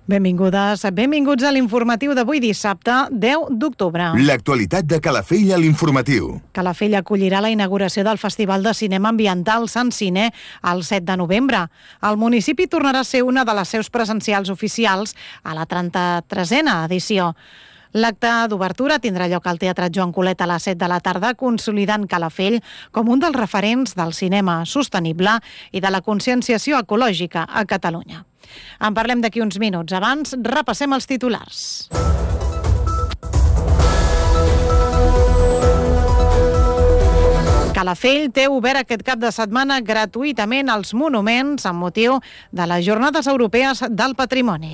Benvingudes, benvinguts a l'informatiu d'avui dissabte, 10 d'octubre. L'actualitat de Calafell a l'informatiu. Calafell acollirà la inauguració del Festival de Cinema Ambiental Sant Cine el 7 de novembre. El municipi tornarà a ser una de les seus presencials oficials a la 33a edició. L'acte d'obertura tindrà lloc al Teatre Joan Colet a les 7 de la tarda, consolidant Calafell com un dels referents del cinema sostenible i de la conscienciació ecològica a Catalunya. En parlem d'aquí uns minuts. Abans, repassem els titulars. Calafell té obert aquest cap de setmana gratuïtament els monuments amb motiu de les Jornades Europees del Patrimoni.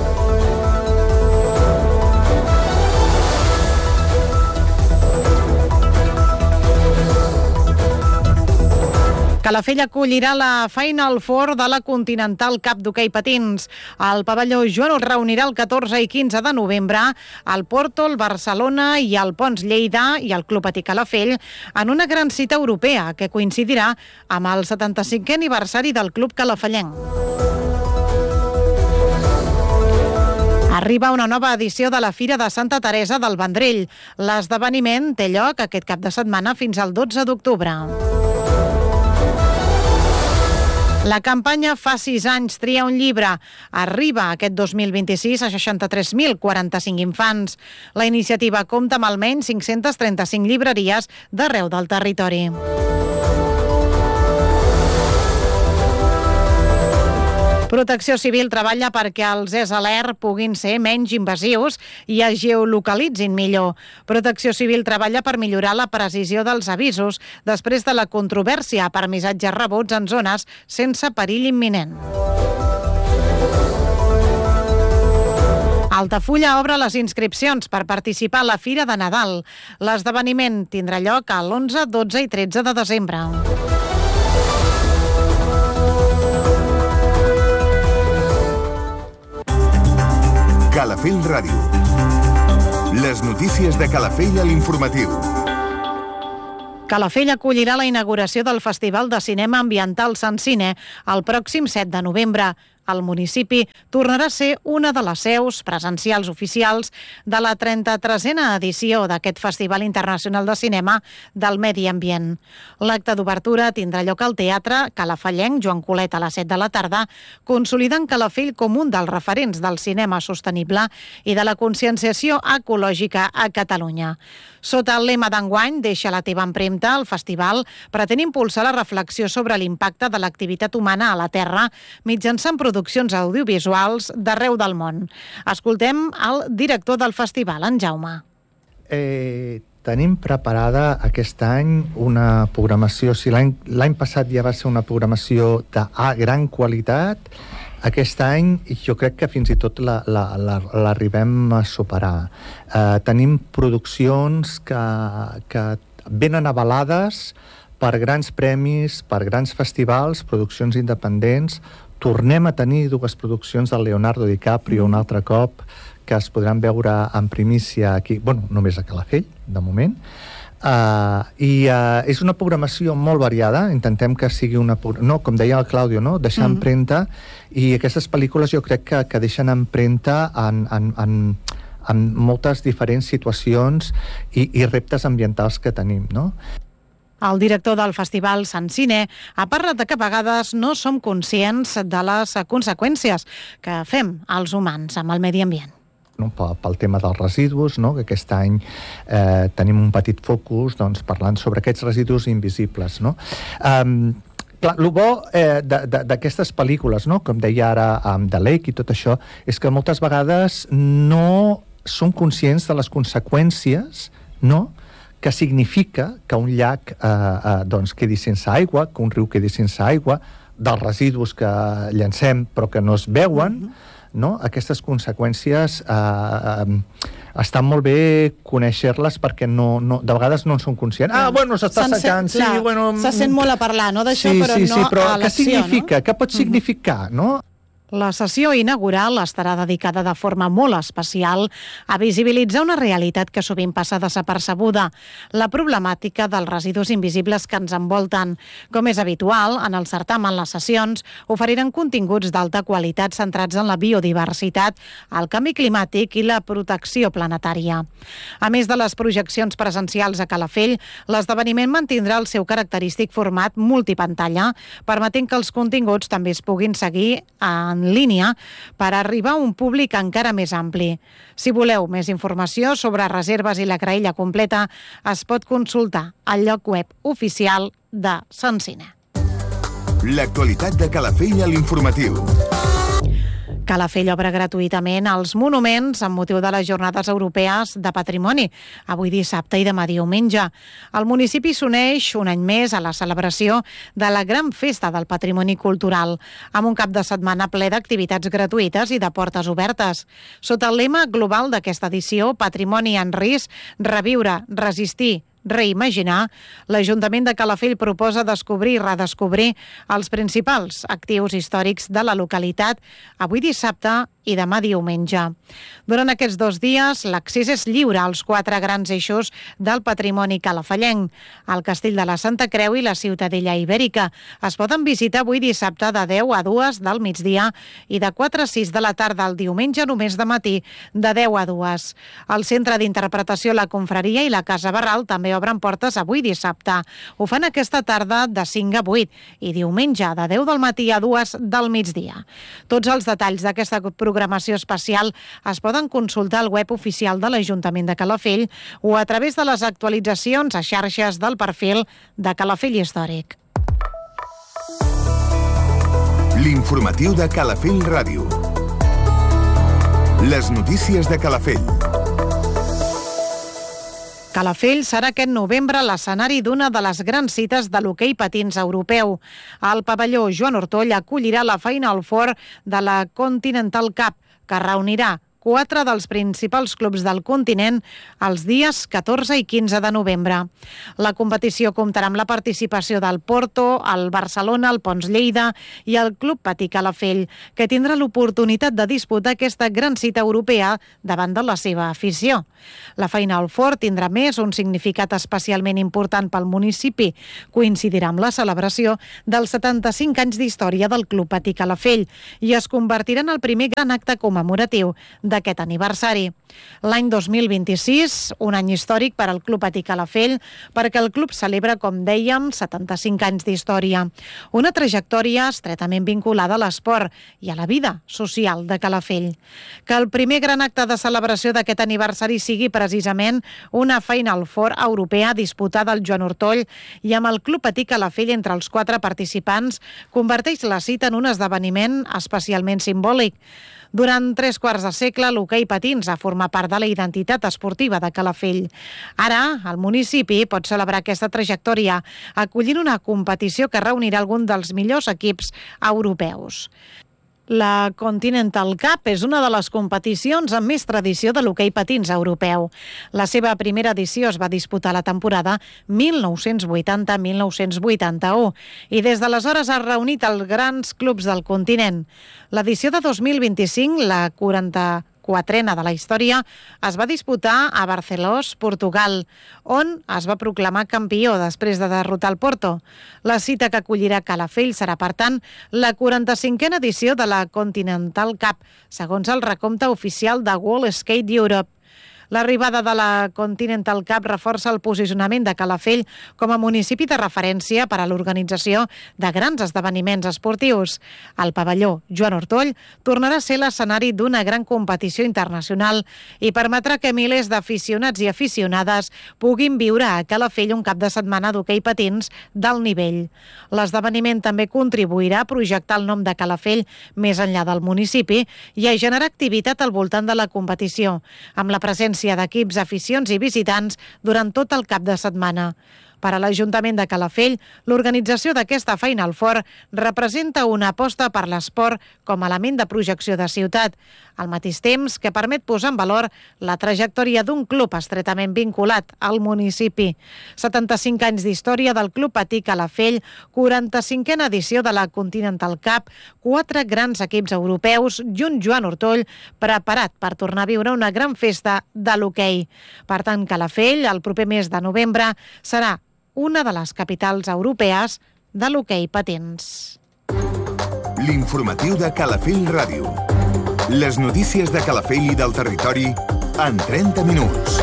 Calafell acollirà la Final Four de la Continental Cup d'hoquei patins. El pavelló Joan es reunirà el 14 i 15 de novembre al Porto, el Barcelona i el Pons Lleida i el Club Patí Calafell en una gran cita europea que coincidirà amb el 75è aniversari del Club Calafellenc. Arriba una nova edició de la Fira de Santa Teresa del Vendrell. L'esdeveniment té lloc aquest cap de setmana fins al 12 d'octubre. La campanya Fa 6 anys tria un llibre arriba aquest 2026 a 63.045 infants. La iniciativa compta amb almenys 535 llibreries d'arreu del territori. Protecció Civil treballa perquè els ESALER puguin ser menys invasius i es geolocalitzin millor. Protecció Civil treballa per millorar la precisió dels avisos després de la controvèrsia per missatges rebuts en zones sense perill imminent. Altafulla obre les inscripcions per participar a la Fira de Nadal. L'esdeveniment tindrà lloc l'11, 12 i 13 de desembre. Calafell Ràdio. Les notícies de Calafell a l'informatiu. Calafell acollirà la inauguració del Festival de Cinema Ambiental Sant Cine el pròxim 7 de novembre. El municipi tornarà a ser una de les seus presencials oficials de la 33a edició d'aquest Festival Internacional de Cinema del Medi Ambient. L'acte d'obertura tindrà lloc al Teatre Calafellenc Joan Colet a les 7 de la tarda, consolidant Calafell com un dels referents del cinema sostenible i de la conscienciació ecològica a Catalunya. Sota el lema d'enguany, Deixa la teva empremta, el festival pretén impulsar la reflexió sobre l'impacte de l'activitat humana a la Terra mitjançant produccions audiovisuals d'arreu del món. Escoltem el director del festival, en Jaume. Tenim preparada aquest any una programació, si l'any passat ja va ser una programació de gran qualitat, aquest any jo crec que fins i tot l'arribem a superar. Tenim produccions que venen avalades per grans premis, per grans festivals, produccions independents. Tornem a tenir dues produccions del Leonardo DiCaprio un altre cop que es podran veure en primícia aquí, només a Calafell, de moment. És una programació molt variada, intentem que sigui com deia el Claudio, deixar empremta, i aquestes pel·lícules jo crec que deixen empremta en moltes diferents situacions i reptes ambientals que tenim, no? El director del Festival Sant Cine ha parlat de que a vegades no som conscients de les conseqüències que fem els humans amb el medi ambient. Pel tema dels residus, que aquest any tenim un petit focus parlant sobre aquests residus invisibles. Clar, el bo d'aquestes pel·lícules, com deia ara The Lake i tot això, és que moltes vegades no som conscients de les conseqüències que significa que un llac quedi sense aigua, que un riu quedi sense aigua, dels residus que llancem però que no es veuen, aquestes conseqüències estan molt bé conèixer-les perquè de vegades no en som conscients. S'està secant, sí, Se sent molt a parlar, d'això, però no a l'acció. Què significa? Què pot significar, no? La sessió inaugural estarà dedicada de forma molt especial a visibilitzar una realitat que sovint passa desapercebuda, la problemàtica dels residus invisibles que ens envolten. Com és habitual, en el certamen les sessions oferiran continguts d'alta qualitat centrats en la biodiversitat, el canvi climàtic i la protecció planetària. A més de les projeccions presencials a Calafell, l'esdeveniment mantindrà el seu característic format multipantalla, permetent que els continguts també es puguin seguir en línia per arribar a un públic encara més ampli. Si voleu més informació sobre reserves i la graella completa, es pot consultar al lloc web oficial de Sensine. L'actualitat de Calafell a l'informatiu. Calafell obre gratuïtament els monuments amb motiu de les Jornades Europees de Patrimoni, avui dissabte i demà diumenge. El municipi s'uneix un any més a la celebració de la gran festa del patrimoni cultural, amb un cap de setmana ple d'activitats gratuïtes i de portes obertes. Sota el lema global d'aquesta edició, Patrimoni en risc, reviure, resistir, reimaginar, l'Ajuntament de Calafell proposa descobrir i redescobrir els principals actius històrics de la localitat avui dissabte i demà diumenge. Durant aquests 2 dies, l'accés és lliure als 4 grans eixos del patrimoni calafellenc, el Castell de la Santa Creu i la Ciutadella Ibèrica. Es poden visitar avui dissabte de 10 a 2 del migdia i de 4 a 6 de la tarda el diumenge només de matí de 10 a 2. El Centre d'Interpretació La Confraria i la Casa Barral també obren portes avui dissabte. Ho fan aquesta tarda de 5 a 8 i diumenge de 10 del matí a 2 del migdia. Tots els detalls d'aquesta programació especial es poden consultar al web oficial de l'Ajuntament de Calafell o a través de les actualitzacions a xarxes del perfil de Calafell Històric. L'informatiu de Calafell Ràdio. Les notícies de Calafell. Calafell serà aquest novembre l'escenari d'una de les grans cites de l'hoquei patins europeu. El pavelló Joan Ortoll acollirà la Final Four de la Continental Cup, que reunirà 4 dels principals clubs del continent els dies 14 i 15 de novembre. La competició comptarà amb la participació del Porto, el Barcelona, el Pons Lleida i el Club Patí Calafell, que tindrà l'oportunitat de disputar aquesta gran cita europea davant de la seva afició. La Final Four tindrà més un significat especialment important pel municipi. Coincidirà amb la celebració dels 75 anys d'història del Club Patí Calafell i es convertirà en el primer gran acte commemoratiu d'aquest aniversari. L'any 2026, un any històric per al Club Patí Calafell, perquè el club celebra, com dèiem, 75 anys d'història. Una trajectòria estretament vinculada a l'esport i a la vida social de Calafell. Que el primer gran acte de celebració d'aquest aniversari sigui precisament una Final Four europea disputada al Joan Ortoll i amb el Club Patí Calafell entre els 4 participants converteix la cita en un esdeveniment especialment simbòlic. Durant 3 quarts de segle, l'hoquei patins ha format part de la identitat esportiva de Calafell. Ara, el municipi pot celebrar aquesta trajectòria acollint una competició que reunirà algun dels millors equips europeus. La Continental Cup és una de les competicions amb més tradició de l'hoquei patins europeu. La seva primera edició es va disputar la temporada 1980-1981 i des d'aleshores ha reunit els grans clubs del continent. L'edició de 2025, la 44a de la història, es va disputar a Barcelona, Portugal, on es va proclamar campió després de derrotar el Porto. La cita que acollirà Calafell serà, per tant, la 45a edició de la Continental Cup, segons el recompte oficial de World Skate Europe. L'arribada de la Continental Cup reforça el posicionament de Calafell com a municipi de referència per a l'organització de grans esdeveniments esportius. El pavelló Joan Ortoll tornarà a ser l'escenari d'una gran competició internacional i permetrà que milers d'aficionats i aficionades puguin viure a Calafell un cap de setmana d'hoquei patins d'alt nivell. L'esdeveniment també contribuirà a projectar el nom de Calafell més enllà del municipi i a generar activitat al voltant de la competició, amb la presència d'equips, aficions i visitants durant tot el cap de setmana. Per a l'Ajuntament de Calafell, l'organització d'aquesta Final Four representa una aposta per l'esport com a element de projecció de ciutat, al mateix temps que permet posar en valor la trajectòria d'un club estretament vinculat al municipi. 75 anys d'història del Club Patí Calafell, 45a edició de la Continental Cup, 4 grans equips europeus i un Joan Ortoll preparat per tornar a viure una gran festa de l'hoquei. Per tant, Calafell, el proper mes de novembre, serà una de les capitals europees de l'hoquei patins. L'informatiu de Calafell Ràdio. Les notícies de Calafell i del territori en 30 minuts.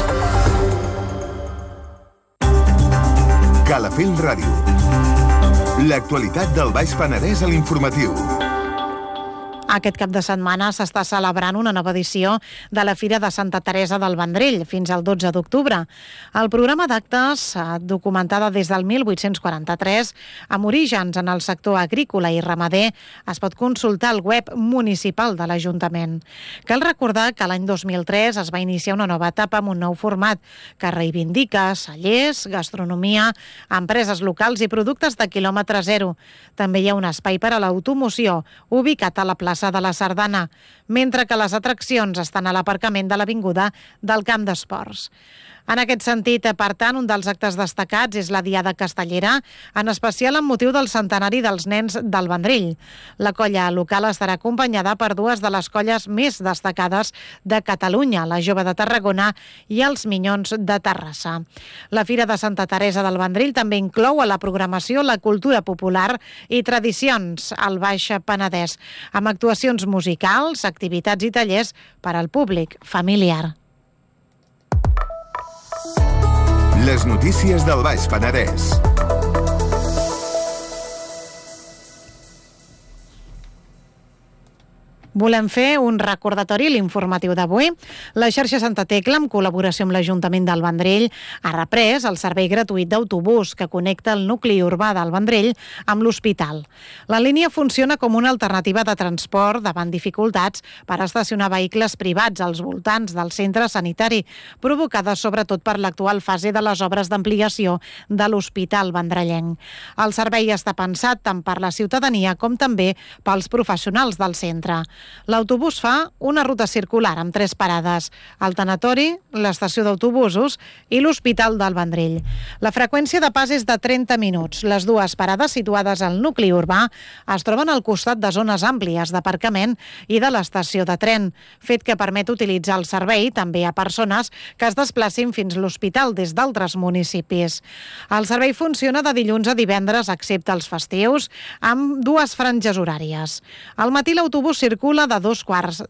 Calafell Ràdio. L'actualitat del Baix Penedès a l'informatiu. Aquest cap de setmana s'està celebrant una nova edició de la Fira de Santa Teresa del Vendrell, fins al 12 d'octubre. El programa d'actes, documentada des del 1843, amb orígens en el sector agrícola i ramader, es pot consultar al web municipal de l'Ajuntament. Cal recordar que l'any 2003 es va iniciar una nova etapa amb un nou format que reivindica cellers, gastronomia, empreses locals i productes de quilòmetre zero. També hi ha un espai per a l'automoció, ubicat a la plaça de la Sardana, mentre que les atraccions estan a l'aparcament de l'avinguda del Camp d'Esports. En aquest sentit, per tant, un dels actes destacats és la Diada Castellera, en especial amb motiu del centenari dels nens del Vendrell. La colla local estarà acompanyada per dues de les colles més destacades de Catalunya, la Jove de Tarragona i els Minyons de Terrassa. La Fira de Santa Teresa del Vendrell també inclou a la programació la cultura popular i tradicions al Baix Penedès, amb actuacions musicals, activitats i tallers per al públic familiar. Les notícies del Baix Penedès. Volem fer un recordatori, l'informatiu d'avui. La xarxa Santa Tecla, en col·laboració amb l'Ajuntament del Vendrell, ha reprès el servei gratuït d'autobús que connecta el nucli urbà del Vendrell amb l'hospital. La línia funciona com una alternativa de transport davant dificultats per estacionar vehicles privats als voltants del centre sanitari, provocades sobretot per l'actual fase de les obres d'ampliació de l'hospital vendrellenc. El servei està pensat tant per la ciutadania com també pels professionals del centre. L'autobús fa una ruta circular amb 3 parades: el tanatori, l'estació d'autobusos i l'Hospital del Vendrell. La freqüència de pas és de 30 minuts. Les dues parades, situades al nucli urbà, es troben al costat de zones àmplies d'aparcament i de l'estació de tren, fet que permet utilitzar el servei també a persones que es desplacin fins a l'hospital des d'altres municipis. El servei funciona de dilluns a divendres, excepte els festius, amb 2 franges horàries. Al matí l'autobús circula de 2:15